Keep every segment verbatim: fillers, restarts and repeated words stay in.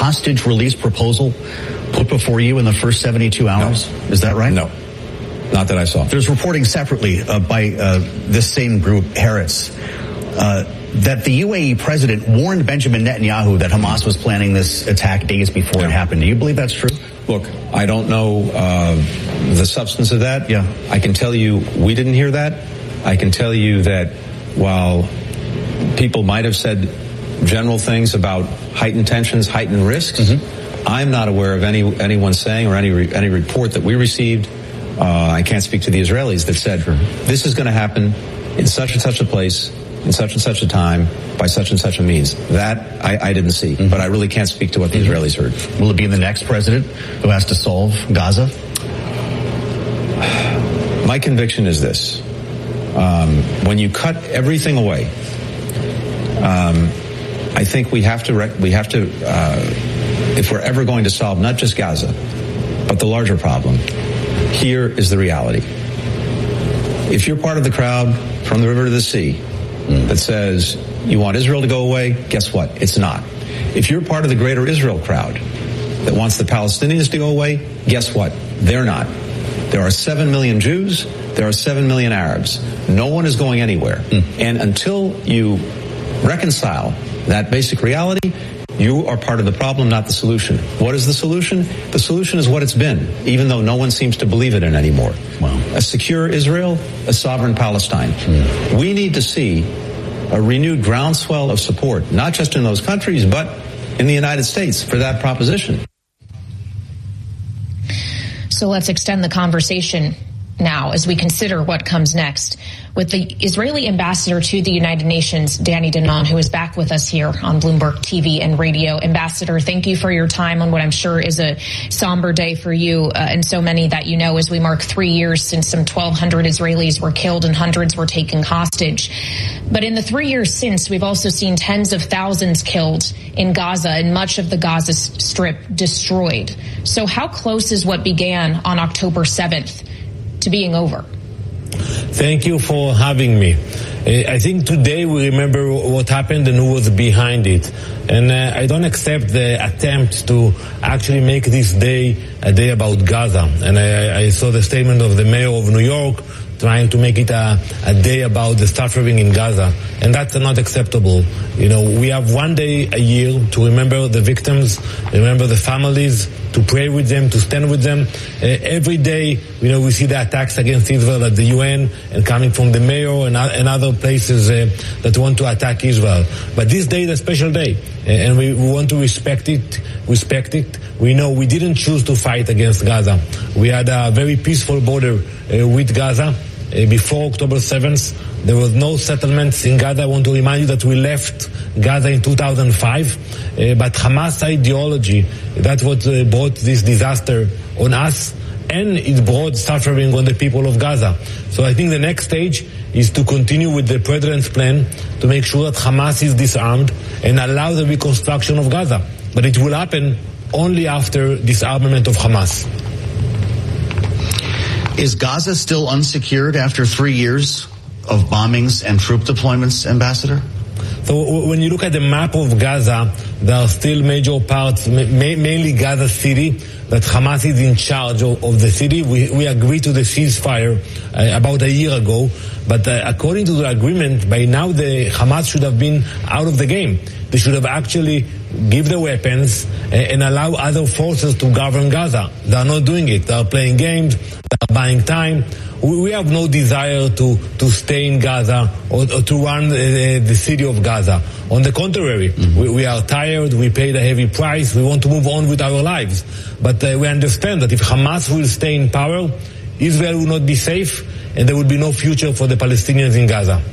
hostage release proposal put before you in the first seventy-two hours? No. Is that right? No. Not that I saw. There's reporting separately uh, by uh, this same group, Haaretz, uh, that the U A E president warned Benjamin Netanyahu that Hamas was planning this attack days before yeah. it happened. Do you believe that's true? Look, I don't know uh, the substance of that. Yeah. I can tell you we didn't hear that. I can tell you that while people might have said general things about heightened tensions, heightened risks, mm-hmm. I'm not aware of any anyone saying or any re, any report that we received. Uh, I can't speak to the Israelis that said this is going to happen in such and such a place, in such and such a time, by such and such a means. That I, I didn't see, mm-hmm. but I really can't speak to what the mm-hmm. Israelis heard. Will it be the next president who has to solve Gaza? My conviction is this. Um, when you cut everything away, um, I think we have to, rec- we have to, uh, if we're ever going to solve not just Gaza, but the larger problem, here is the reality. If you're part of the crowd from the river to the sea mm. that says you want Israel to go away, guess what? It's not. If you're part of the greater Israel crowd that wants the Palestinians to go away, guess what? They're not. There are seven million Jews. There are seven million Arabs. No one is going anywhere. Mm. And until you reconcile that basic reality, you are part of the problem, not the solution. What is the solution? The solution is what it's been, even though no one seems to believe it in anymore. Wow. A secure Israel, a sovereign Palestine. Mm. We need to see a renewed groundswell of support, not just in those countries, but in the United States for that proposition. So let's extend the conversation now as we consider what comes next with the Israeli ambassador to the United Nations, Danny Danon, who is back with us here on Bloomberg T V and radio. Ambassador, thank you for your time on what I'm sure is a somber day for you uh, and so many that you know as we mark three years since some twelve hundred Israelis were killed and hundreds were taken hostage. But in the three years since, we've also seen tens of thousands killed in Gaza and much of the Gaza Strip destroyed. So how close is what began on October seventh to being over? Thank you for having me. I think today we remember what happened and who was behind it. And uh, I don't accept the attempt to actually make this day a day about Gaza. And I, I saw the statement of the mayor of New York trying to make it a, a day about the suffering in Gaza. And that's not acceptable. You know, we have one day a year to remember the victims, remember the families, to pray with them, to stand with them. Uh, every day, you know, we see the attacks against Israel at the U N and coming from the mayor and, and other places uh, that want to attack Israel. But this day is a special day, uh, and we, we want to respect it, respect it. We know we didn't choose to fight against Gaza. We had a very peaceful border uh, with Gaza. Uh, before October seventh, there was no settlements in Gaza. I want to remind you that we left Gaza in two thousand five, uh, but Hamas ideology, that's what uh, brought this disaster on us, and it brought suffering on the people of Gaza. So I think the next stage is to continue with the President's plan to make sure that Hamas is disarmed and allow the reconstruction of Gaza. But it will happen only after disarmament of Hamas. Is Gaza still unsecured after three years of bombings and troop deployments, Ambassador? So when you look at the map of Gaza, there are still major parts, ma- mainly Gaza City, that Hamas is in charge of, of the city. We, we agreed to the ceasefire uh, about a year ago, but uh, according to the agreement, by now the Hamas should have been out of the game. They should have actually give the weapons uh, and allow other forces to govern Gaza. They are not doing it. They are playing games. They are buying time. We, we have no desire to, to stay in Gaza or, or to run the, the city of Gaza. On the contrary, mm-hmm. we, we are tired. We paid a heavy price. We want to move on with our lives. But uh, we understand that if Hamas will stay in power, Israel will not be safe and there will be no future for the Palestinians in Gaza.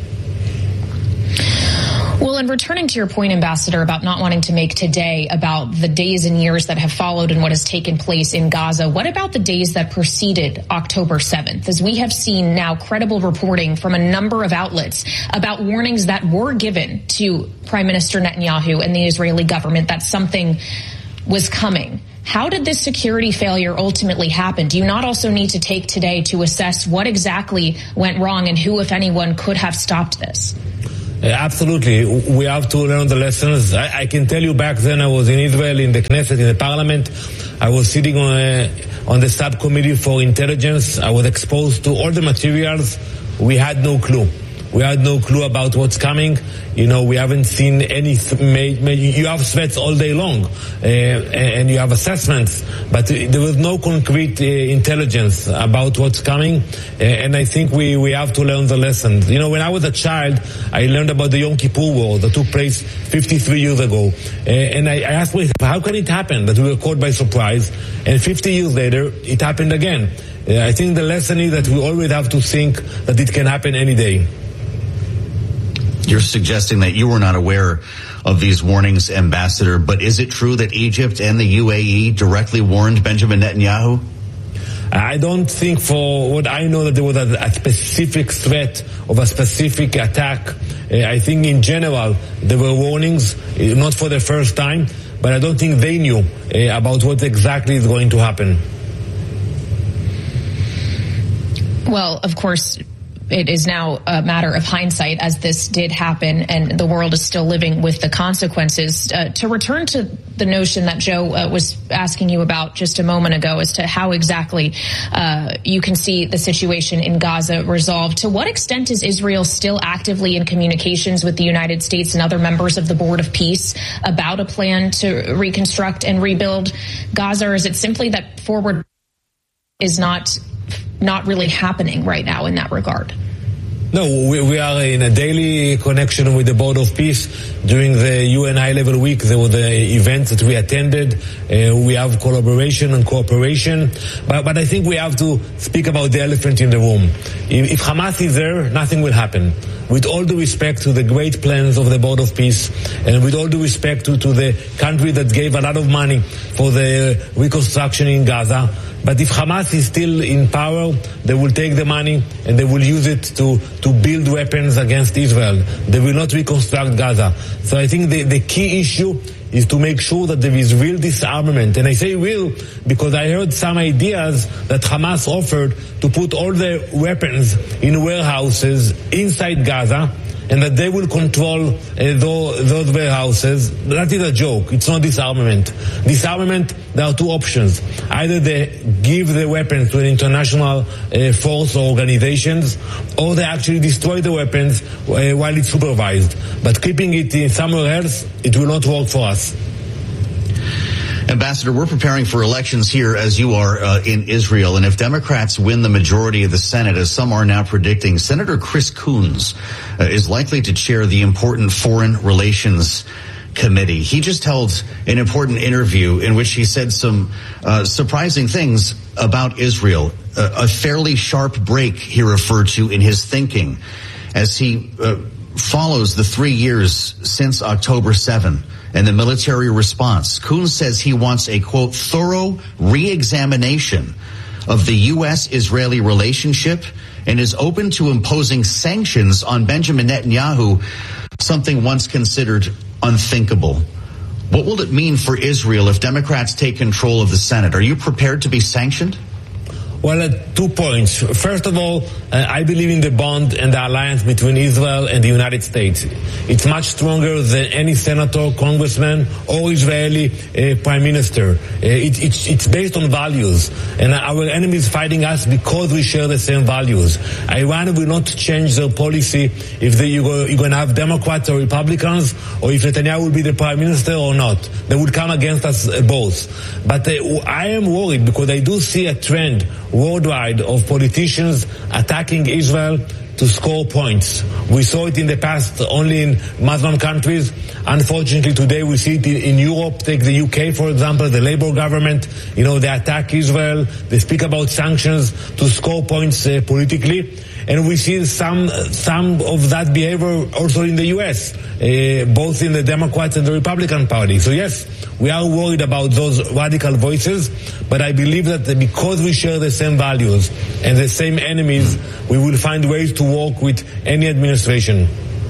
Well, and returning to your point, Ambassador, about not wanting to make today about the days and years that have followed and what has taken place in Gaza, what about the days that preceded October seventh? As we have seen now credible reporting from a number of outlets about warnings that were given to Prime Minister Netanyahu and the Israeli government that something was coming. How did this security failure ultimately happen? Do you not also need to take today to assess what exactly went wrong and who, if anyone, could have stopped this? Uh, absolutely. We have to learn the lessons. I, I can tell you back then I was in Israel, in the Knesset, in the parliament. I was sitting on, uh, on the subcommittee for intelligence. I was exposed to all the materials. We had no clue. We had no clue about what's coming. You know, we haven't seen any, you have threats all day long, uh, and you have assessments, but there was no concrete uh, intelligence about what's coming, uh, and I think we, we have to learn the lessons. You know, when I was a child, I learned about the Yom Kippur War that took place fifty-three years ago, uh, and I, I asked myself, how can it happen that we were caught by surprise, and fifty years later, it happened again? Uh, I think the lesson is that we always have to think that it can happen any day. You're suggesting that you were not aware of these warnings, Ambassador, but is it true that Egypt and the U A E directly warned Benjamin Netanyahu? I don't think, for what I know, that there was a, a specific threat of a specific attack. Uh, I think in general there were warnings, uh, not for the first time, but I don't think they knew uh, about what exactly is going to happen. Well, of course, it is now a matter of hindsight, as this did happen, and the world is still living with the consequences. Uh, to return to the notion that Joe uh, was asking you about just a moment ago as to how exactly uh, you can see the situation in Gaza resolved, to what extent is Israel still actively in communications with the United States and other members of the Board of Peace about a plan to reconstruct and rebuild Gaza, or is it simply that forward is not not really happening right now in that regard? No, we, we are in a daily connection with the Board of Peace. During the U N high-level week, there were the events that we attended. Uh, we have collaboration and cooperation. But, but I think we have to speak about the elephant in the room. If, if Hamas is there, nothing will happen. With all due respect to the great plans of the Board of Peace, and with all due respect to, to the country that gave a lot of money for the reconstruction in Gaza, but if Hamas is still in power, they will take the money and they will use it to, to build weapons against Israel. They will not reconstruct Gaza. So I think the, the key issue is to make sure that there is real disarmament. And I say real because I heard some ideas that Hamas offered to put all the weapons in warehouses inside Gaza, and that they will control uh, those, those warehouses. That is a joke. It's not disarmament. Disarmament, there are two options. Either they give the weapons to an international uh, force or organizations, or they actually destroy the weapons uh, while it's supervised. But keeping it in somewhere else, it will not work for us. Ambassador, we're preparing for elections here as you are uh, in Israel, and if Democrats win the majority of the Senate, as some are now predicting, Senator Chris Coons uh, is likely to chair the important Foreign Relations Committee. He just held an important interview in which he said some uh, surprising things about Israel, uh, a fairly sharp break he referred to in his thinking as he uh, follows the three years since October seventh. And the military response. Coons says he wants a, quote, thorough re-examination of the U S-Israeli relationship and is open to imposing sanctions on Benjamin Netanyahu, something once considered unthinkable. What will it mean for Israel if Democrats take control of the Senate? Are you prepared to be sanctioned? Well, uh, two points. First of all, uh, I believe in the bond and the alliance between Israel and the United States. It's much stronger than any senator, congressman, or Israeli uh, prime minister. Uh, it, it's, it's based on values, and our enemy is fighting us because we share the same values. Iran will not change their policy if they, you go, you're going to have Democrats or Republicans, or if Netanyahu will be the prime minister or not. They would come against us uh, both. But uh, I am worried because I do see a trend worldwide of politicians attacking Israel to score points. We saw it in the past only in Muslim countries. Unfortunately, today we see it in Europe. Take the U K, for example, the Labour government. You know, they attack Israel. They speak about sanctions to score points uh, politically. And we see some some of that behavior also in the U S, uh, both in the Democrats and the Republican Party. So yes, we are worried about those radical voices, but I believe that because we share the same values and the same enemies, we will find ways to work with any administration.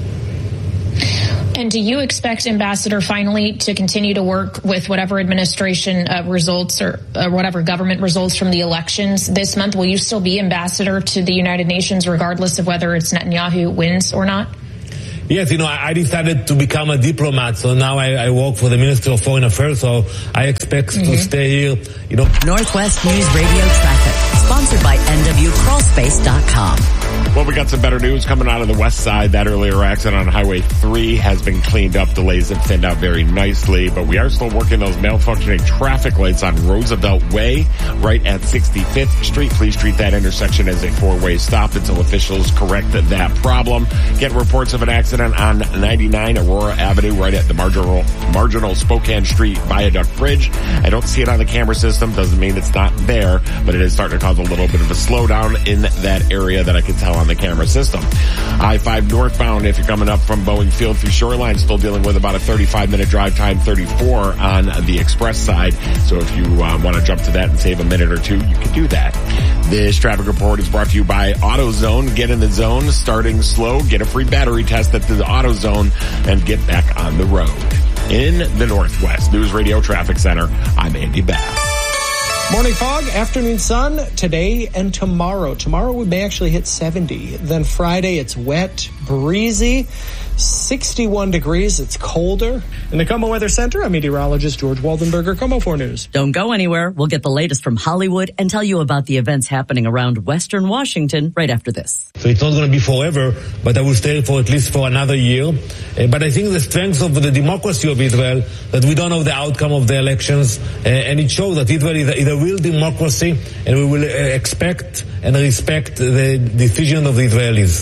And do you expect, Ambassador, finally to continue to work with whatever administration uh, results or uh, whatever government results from the elections this month? Will you still be ambassador to the United Nations regardless of whether it's Netanyahu wins or not? Yes, you know, I decided to become a diplomat, so now I, I work for the Ministry of Foreign Affairs, so I expect mm-hmm. to stay here, you know. Northwest News Radio Traffic, sponsored by N W Crawl Space dot com. Well, we got some better news coming out of the west side. That earlier accident on Highway three has been cleaned up. Delays have thinned out very nicely, but we are still working those malfunctioning traffic lights on Roosevelt Way, right at sixty-fifth Street. Please treat that intersection as a four-way stop until officials correct that problem. Get reports of an accident on ninety-nine Aurora Avenue, right at the marginal, marginal Spokane Street Viaduct Bridge. I don't see it on the camera system. Doesn't mean it's not there, but it is starting to cause a little bit of a slowdown in that area that I can tell on the camera system. I five northbound, if you're coming up from Boeing Field through Shoreline, still dealing with about a thirty-five minute drive time, thirty-four on the express side. So if you uh, want to jump to that and save a minute or two, you can do that. This traffic report is brought to you by AutoZone. Get in the zone, starting slow, get a free battery test at the AutoZone, and get back on the road. In the Northwest News Radio Traffic Center, I'm Andy Bass. Morning fog, afternoon sun, today and tomorrow. Tomorrow we may actually hit seventy. Then Friday it's wet, breezy, sixty-one degrees, it's colder. In the KOMO Weather Center, I'm meteorologist George Waldenberger, KOMO four News. Don't go anywhere. We'll get the latest from Hollywood and tell you about the events happening around Western Washington right after this. So it's not going to be forever, but I will stay for at least for another year. Uh, but I think the strength of the democracy of Israel, that we don't know the outcome of the elections, uh, and it shows that Israel is a, is a real democracy, and we will uh, expect and respect the decision of the Israelis.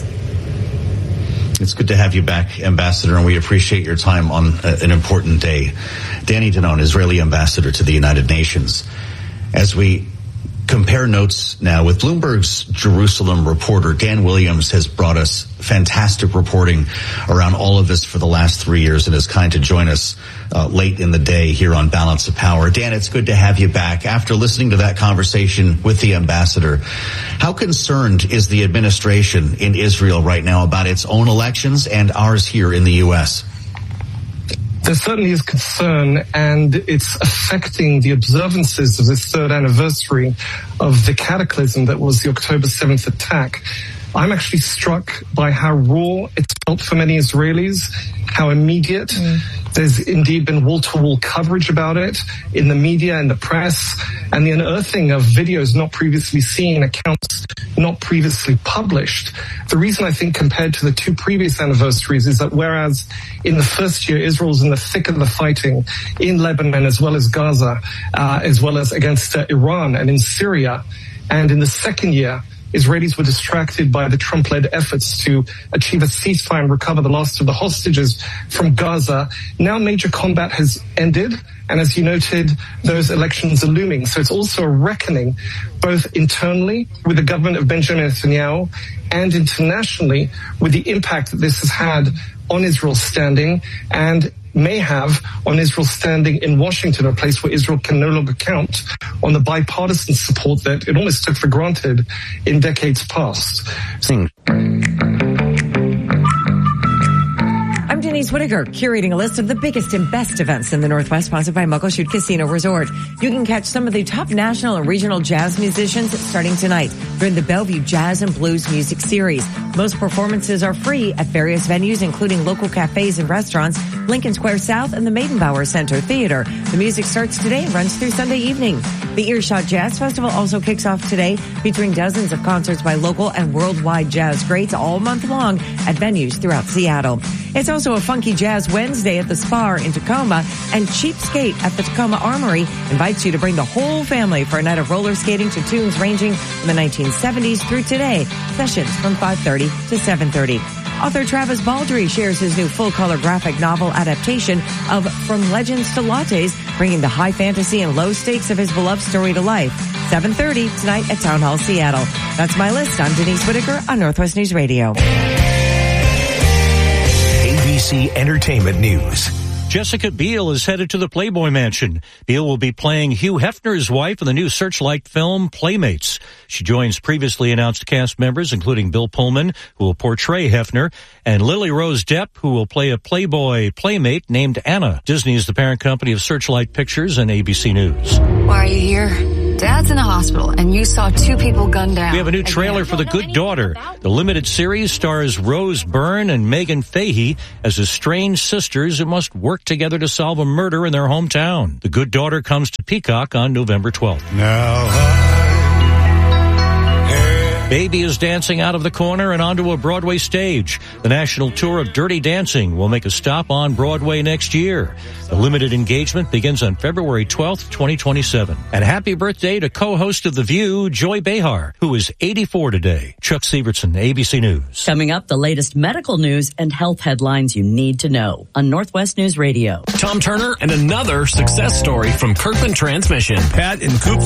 It's good to have you back, Ambassador, and we appreciate your time on uh, an important day. Danny Danon, Israeli Ambassador to the United Nations. As we compare notes now with Bloomberg's Jerusalem reporter, Dan Williams has brought us fantastic reporting around all of this for the last three years and is kind to join us uh, late in the day here on Balance of Power. Dan, it's good to have you back. After listening to that conversation with the ambassador, how concerned is the administration in Israel right now about its own elections and ours here in the U S? There certainly is concern, and it's affecting the observances of this third anniversary of the cataclysm that was the October seventh attack. I'm actually struck by how raw it's felt for many Israelis, how immediate. Mm. There's indeed been wall-to-wall coverage about it in the media and the press, and the unearthing of videos not previously seen, accounts not previously published. The reason I think compared to the two previous anniversaries is that whereas in the first year Israel was in the thick of the fighting in Lebanon as well as Gaza, uh, as well as against uh, Iran and in Syria, and in the second year Israelis were distracted by the Trump-led efforts to achieve a ceasefire and recover the last of the hostages from Gaza. Now major combat has ended, and as you noted, those elections are looming. So it's also a reckoning, both internally with the government of Benjamin Netanyahu and internationally with the impact that this has had on Israel's standing and may have on Israel's standing in Washington, a place where Israel can no longer count on the bipartisan support that it almost took for granted in decades past. I'm Denise Whitaker, curating a list of the biggest and best events in the Northwest, sponsored by Muckleshoot Casino Resort. You can catch some of the top national and regional jazz musicians starting tonight during the Bellevue Jazz and Blues Music Series. Most performances are free at various venues, including local cafes and restaurants, Lincoln Square South, and the Maidenbauer Center Theater. The music starts today and runs through Sunday evening. The Earshot Jazz Festival also kicks off today, featuring dozens of concerts by local and worldwide jazz greats all month long at venues throughout Seattle. It's also a Funky Jazz Wednesday at the Spar in Tacoma, and Cheapskate at the Tacoma Armory invites you to bring the whole family for a night of roller skating to tunes ranging from the nineteen seventies through today. Sessions from five thirty to seven thirty. Author Travis Baldry shares his new full-color graphic novel adaptation of From Legends to Lattes, bringing the high fantasy and low stakes of his beloved story to life. seven thirty tonight at Town Hall Seattle. That's my list. I'm Denise Whitaker on Northwest News Radio. A B C Entertainment News. Jessica Biel is headed to the Playboy Mansion. Biel will be playing Hugh Hefner's wife in the new Searchlight film Playmates. She joins previously announced cast members, including Bill Pullman, who will portray Hefner, and Lily Rose Depp, who will play a Playboy playmate named Anna. Disney is the parent company of Searchlight Pictures and A B C News. Why are you here? Dad's in the hospital, and you saw two people gunned down. We have a new trailer for The Good Daughter. The limited series stars Rose Byrne and Megan Fahey as estranged sisters who must work together to solve a murder in their hometown. The Good Daughter comes to Peacock on November twelfth. Now Baby is dancing out of the corner and onto a Broadway stage. The national tour of Dirty Dancing will make a stop on Broadway next year. The limited engagement begins on February twelfth, twenty twenty-seven. And happy birthday to co-host of The View, Joy Behar, who is eighty-four today. Chuck Severson, A B C News. Coming up, the latest medical news and health headlines you need to know on Northwest News Radio. Tom Turner and another success story from Kirkland Transmission. Pat and Coop